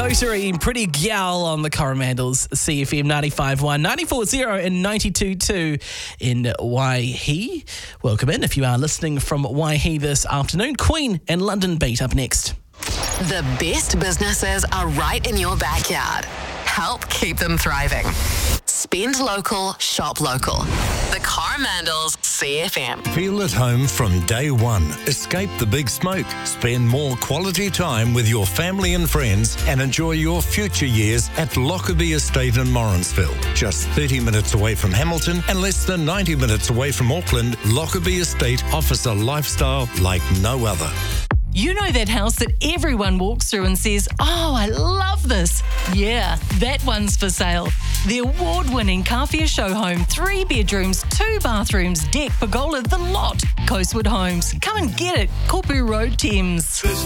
Rotary, Pretty Gal on the Coromandel's CFM 95.1, 94.0 and 92.2 in Waihi. Welcome in if you are listening from Waihi this afternoon. Queen and London Beat up next. The best businesses are right in your backyard. Help keep them thriving. Spend local, shop local. The Coromandel's CFM. Feel at home from day one. Escape the big smoke. Spend more quality time with your family and friends and enjoy your future years at Lockerbie Estate in Morrinsville. Just 30 minutes away from Hamilton and less than 90 minutes away from Auckland, Lockerbie Estate offers a lifestyle like no other. You know that house that everyone walks through and says, "Oh, I love this." Yeah, that one's for sale. The award-winning Kawhia Show Home, 3 bedrooms, 2 bathrooms, deck, pergola, the lot. Coastwood Homes. Come and get it. Kopu Road, Thames.